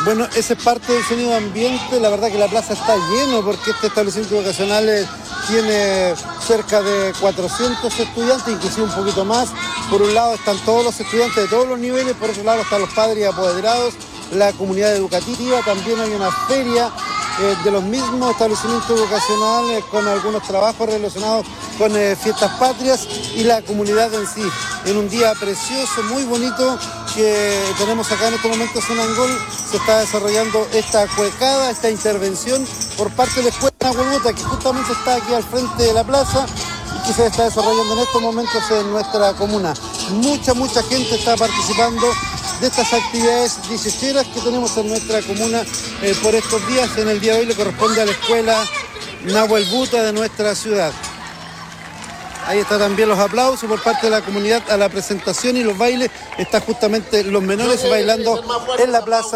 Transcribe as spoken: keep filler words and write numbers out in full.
Bueno, ese es parte del sonido ambiente. La verdad que la plaza está lleno porque este establecimiento educacional eh, tiene cerca de cuatrocientos estudiantes, inclusive un poquito más. Por un lado están todos los estudiantes de todos los niveles, por otro lado están los padres y apoderados, la comunidad educativa. También hay una feria eh, de los mismos establecimientos educacionales con algunos trabajos relacionados con eh, fiestas patrias y la comunidad en sí. En un día precioso, muy bonito, que tenemos acá en estos momentos en Angol, se está desarrollando esta cuecada, esta intervención por parte de la Escuela Nahuelbuta, que justamente está aquí al frente de la plaza y que se está desarrollando en estos momentos en nuestra comuna. Mucha, mucha gente está participando de estas actividades dieciocheras que tenemos en nuestra comuna eh, por estos días. En el día de hoy le corresponde a la Escuela Nahuelbuta de nuestra ciudad. Ahí están también los aplausos por parte de la comunidad a la presentación y los bailes. Están justamente los menores bailando en la plaza.